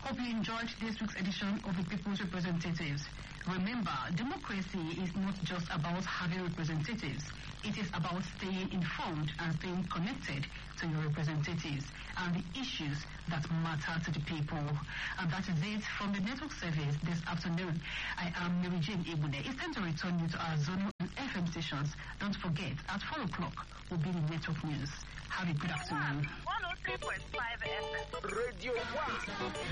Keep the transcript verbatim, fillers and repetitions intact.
Hope you enjoyed this week's edition of the People's Representatives. Remember, democracy is not just about having representatives. It is about staying informed and staying connected to your representatives and the issues that matter to the people. And that is it from the network service this afternoon. I am Mary Jane Ibune. It's time to return you to our zone and F M stations. Don't forget, at four o'clock will be the network news. Have a good afternoon. one oh three point five F M. Radio one.